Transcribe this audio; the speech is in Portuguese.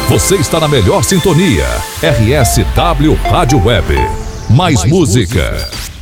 Você está na melhor sintonia. RSW Rádio Web. Mais música.